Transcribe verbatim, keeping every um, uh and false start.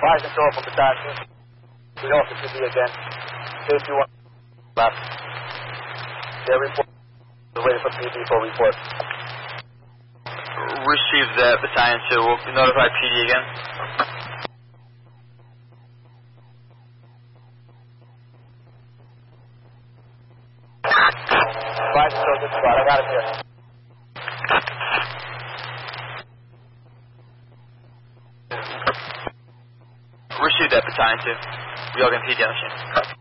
Fire control from Battalion. We also P D again. Safety one. Left. Yeah, report. We're waiting for P D for report. Received that, Battalion two. We'll notify P D again. Fire control, good spot. I got him here. Received that, Battalion two. We all can P D on the machine.